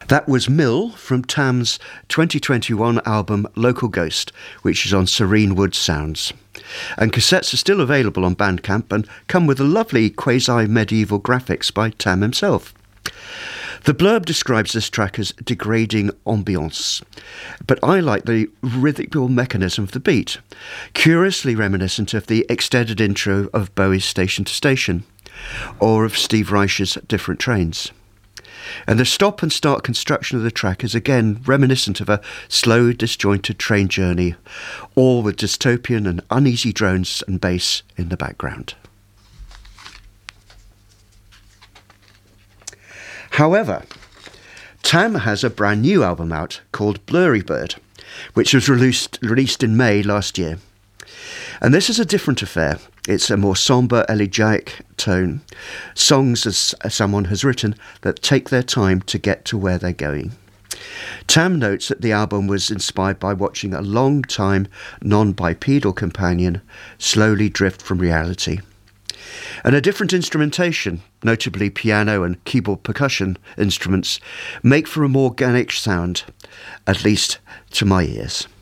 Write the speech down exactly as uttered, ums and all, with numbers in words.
That was Mill from Tam's twenty twenty-one album Local Ghost, which is on Serene Wood Sounds. And cassettes are still available on Bandcamp and come with a lovely quasi-medieval graphics by Tam himself. The blurb describes this track as degrading ambience, but I like the rhythmical mechanism of the beat, curiously reminiscent of the extended intro of Bowie's Station to Station, or of Steve Reich's Different Trains. And the stop and start construction of the track is again reminiscent of a slow, disjointed train journey, all with dystopian and uneasy drones and bass in the background. However, Tam has a brand new album out called Blurry Bird, which was released, released in May last year. And this is a different affair. It's a more sombre, elegiac tone. Songs, as someone has written, that take their time to get to where they're going. Tam notes that the album was inspired by watching a long-time non-bipedal companion slowly drift from reality. And a different instrumentation, notably piano and keyboard percussion instruments, make for a more organic sound, at least to my ears.